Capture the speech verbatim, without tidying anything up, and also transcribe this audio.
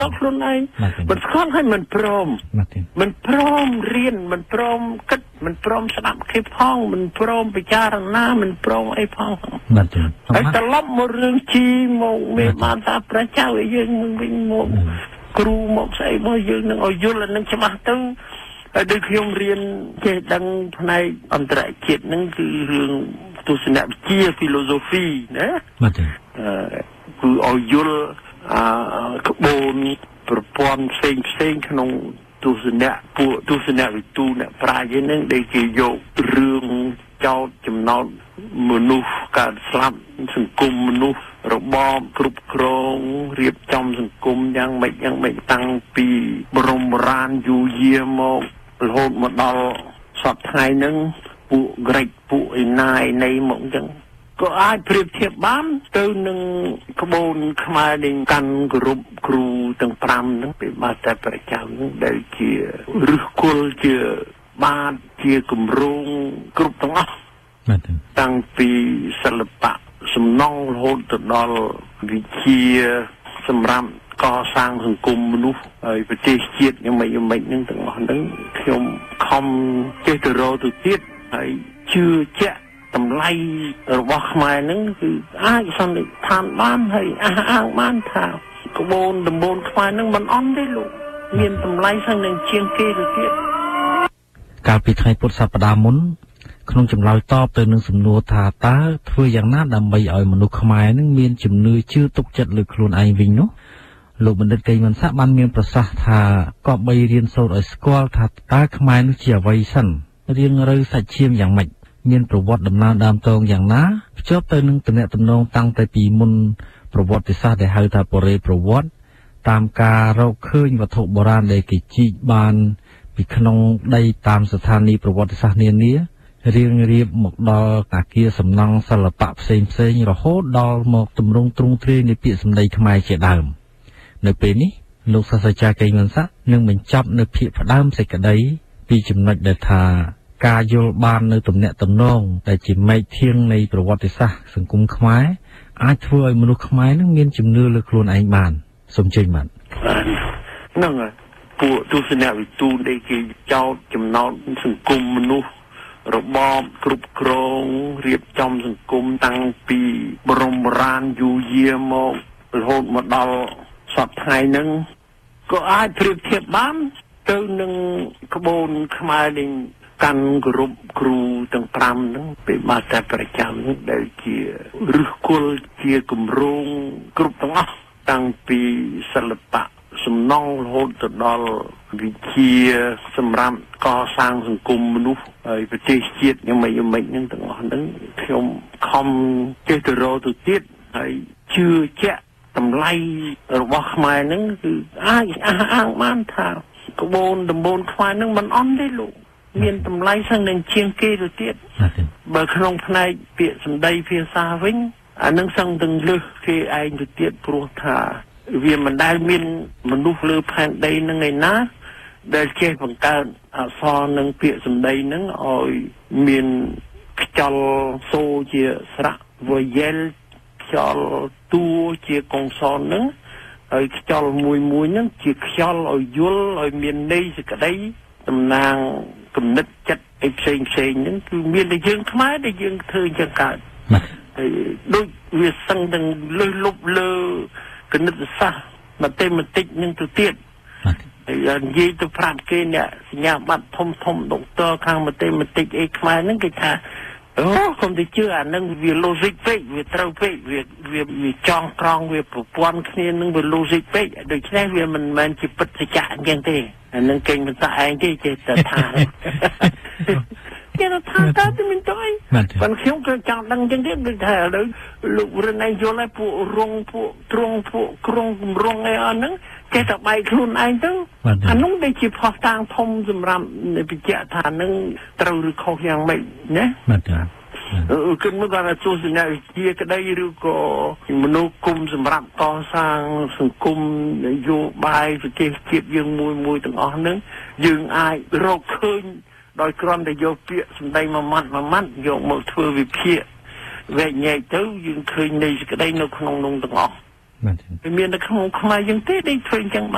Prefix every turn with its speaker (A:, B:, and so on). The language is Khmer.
A: ខ្លួនឯងមិនស្គាល់ឲ្យមិនព្រមមិនព្រមរៀនមិនព្រមគិតមិនព្រមស្ដាប់គេផងមិនព្រមពិចារណាមិនព្រមអីផង
B: បាទ
A: ហើយត្រឡប់មករឿងជីមកមានបានថាប្រជាឲ្យយើងនឹងវិញមកគ្រូមកស្អីមកយើងនឹងឲ្យយល់នឹងច្បាស់ទៅហើយដូចខ្ញុំរៀនចេះដឹងផ្នែកអន្តរជាតិហ្នឹងគឺរឿងទស្សនវិជ្ជា philosophy ណា
B: បាទ
A: អឺគឺឲ្យយល់អឺក្បូនប្រព័ន្ធផ្សេងផ្សេងក្នុងទស្សនៈពួកទស្សនវិទូអ្នកប្រាជ្ញហ្នឹងដែលគេយករឿងចោតចំណោទមនុស្សកើតស្លាប់សង្គមមនុស្សរបបគ្រប់គ្រងរៀបចំសង្គមយ៉ាងម៉េចយ៉ាងម៉េចតាំងពីបរមរានយូរយារមករហូតមកដល់សពថ្ងៃហ្នឹងពួកក្រិចពួកឯណាយនៃមកអញ្ចឹងក៏អាចប្រៀបធៀបបានទៅនឹងក្បូនខ្មែរដែលកាន់គោរពគ្រូទាំង5ហ្នឹងពីបាតែប្រជាហ្នឹងដែលជាឫសគល់ជាបាតជាគម្រោងគ្រប់ទាំងអស់តាំងពីសិល្បៈសំណង់រហូតទៅដល់វិជ្ជាសម្រាប់កសាងសង្គមមនុស្សហើយប្រទេសជាតិយ៉ាងម៉េចយ៉ាងម៉េចហ្នឹងទាំងអស់ហ្នឹងខ្ញុំខំចេះទៅរកទៅទៀតហើយជឿជាក់តម្លៃរបស់ខ្មែរហ្នឹងគឺអាចសន្និដ្ឋានបានហើយអះអាងបានថាក្បូនដំបូនខ្មែរហ្នឹងមិនអន់ទេលោកមានតម្លៃស្ងនឹងជាងគេទៅទៀត
B: កាលពីថ្ងៃពុទ្ធសប្តាហ៍មុនក្នុងចម្លើយតបទៅនឹងសំណួរថាតើធ្វើយ៉ាងណាដើម្បីឲ្យមនុស្សខ្មែរនឹងមានជំនឿជឿទុកចិត្តលើខ្លួនឯងវិញនោះលោកបណ្ឌិតកេងវណ្ណស័ក្តិបានមានប្រសាសន៍ថាក៏បីរៀនសូត្រឲ្យស្គាល់ថាតើខ្មែរនោះជាអ្វីសិនរៀងរើសាច់ឈាមយ៉ាងម៉េចមានប្រវត្តិដំណើរដើមតងយ៉ាងណាភ្ជាប់ទៅនឹងទំនាក់ទំនងតាំងតែពីមុនប្រវត្តិសាស្ត្រដែលហៅថាបរិយប្រវត្តិតាមការរកឃើញវត្ថុបុរាណដែលគេជីកបានពីក្នុងដីតាមស្ថានីយ៍ប្រវត្តិសាស្ត្រនានារៀងរៀបមកដល់អាគារសំណង់សិល្បៈផ្សេងផ្សេងរហូតដល់មកទម្រង់ទ្រង់ទ្រាយនៃពាក្យសម្ដីខ្មែរជាដើមនៅពេលនេះលោកសាស្ត្រាចារ្យកេងវណ្ណស័ក្តិនឹងបញ្ចប់នៅភាគផ្ដើមសេចក្តីពីចំណុចដែលថាការយល់បាននៅទំនាក់ទំនងដែលជាមែកធាងនៃប្រវត្តិសាស្ត្រសង្គមខ្មែរអាចធ្វើឲ្យមនុស្សខ្មែរនឹងមានជំនឿលើខ្លួនឯងបានសូមជើញបាទ
A: ហ្នឹងហើយពួកទស្សនវិទូដែលគេចោទចំណោទសង្គមមនុស្សរបបគ្រប់គ្រងរៀបចំសង្គមតាំងពីបរមរានយូរយារមករហូតមកដល់សពថ្ងៃហ្នឹងក៏អាចប្រៀបធៀបបានទៅនឹងក្បូនខ្មែរដែលកាន់គោរពគ្រូទាំង5ហ្នឹងពីបាតែប្រជាហ្នឹងដែលជាឫសគល់ជាគម្រោងគ្រប់ទាំងអស់តាំងពីសិល្បៈសំណង់រហូតទៅដល់វិជ្ជាសម្រាប់កសាងសង្គមមនុស្សហើយប្រទេសជាតិយ៉ាងម៉េចយ៉ាងម៉េចហ្នឹងទាំងអស់ហ្នឹងខ្ញុំខំចេះទៅរកទៅទៀតហើយជឿជាក់តម្លៃរបស់ខ្មែរហ្នឹងគឺអាចអះអាងបានថាក្បូនដំបូនខ្មែរហ្នឹងមិនអន់ទេលោកមានតម្លៃស្ងនឹងជាងគេទៅទៀតបើក្នុងផ្នែកពាក្យសម្ដីភាសាវិញអានឹងសឹងទាំងលើសគេឯងទៅទៀតព្រោះថាវាមិនដែលមានមនុស្សលើផែនដីនឹងឯណាដែលចេះបង្កើតអក្សរនិងពាក្យសម្ដីនឹងឲ្យមានខ្យល់សូរជាស្រៈវយែលខ្យល់តួជាកុងសននឹងហើយខ្យល់មួយមួយនឹងជាខ្យល់ឲ្យយល់ឲ្យមានន័យសេចក្តីតំណាងគំនិតចិត្តអីផ្សេងផ្សេងហ្នឹងគឺមានតែយើងខ្មែរដែលយើងធ្វើអញ្ចឹងកើតហើយដូចវាសឹងទាំងលើសលប់លើគណិតសាស្ត្រម៉ាទេម៉ាទិកនឹងទៅទៀតហើយនិយាយទៅប្រាប់គេអ្នកសញ្ញាបត្រធំធំដុកទ័រខាងម៉ាទេម៉ាទិកអីខ្មែរហ្នឹងគេថាអូកុំទៅជឿអាហ្នឹងវា logic ពេកវាត្រូវពេកវាវាវាចង់ក្រង់វាប្រព័ន្ធគ្នានឹងវា logic ពេកដូច្នេះវាមិនមែនជាពិតសច្ចៈអញ្ចឹងទេអានឹងគេមិនថាឯងទេចេះតែថាគេថាតើទៅមិនទៅប៉ុន្តែខ្ញុំក៏ចង់ដឹងអញ្ចឹងទៀតដូចថាឥឡូវលោករិនឯងយល់ឲ្យពួករងពួកទ្រង់ពួកក្រុងគម្រងអីអស់ហ្នឹងចេះតែបែកខ្លួនឯងទៅអានោះដែលជាផុសតាងធំសម្រាប់បញ្ជាក់ថានឹងត្រូវឬខុសយ៉ាងម៉េចណា
B: បាទ
A: គឺមិនថាទស្សនវិជ្ជាក្តីឬក៏មនោគមសម្រាប់កសាងសង្គមនយោបាយប្រទេសជាតិយើងមួយមួយទាំងអស់ហ្នឹងយើងអាចរកឃើញដោយគ្រាន់តែយកពាក្យសម្ដីមួយម៉ាត់មួយម៉ាត់យកមកធ្វើវិភាគវែកញែកទៅយើងឃើញនៃសេចក្តីនៅក្នុងនោះទាំងអស់
B: បាទ
A: មានតែក្នុងខ្មែរយើងទេដែលធ្វើអញ្ចឹង